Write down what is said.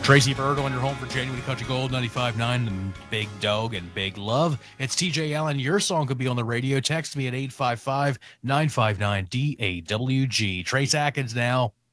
Tracy Berg on your home for Genuine Country Gold 95.9, the Big Dog and Big Love. It's TJ Allen. Your song could be on the radio. Text me at 855-959-DAWG. Trace Atkins now.